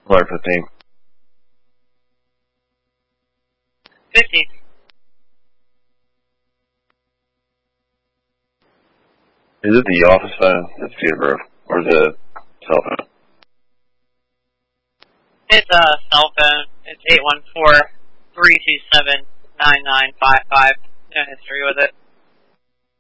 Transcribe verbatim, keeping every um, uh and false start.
Alert fifteen. fifteen. Is it the office phone that's Peterborough, or is it a cell phone? It's a cell phone. It's eight one four, three two seven, nine nine five five. No history with it.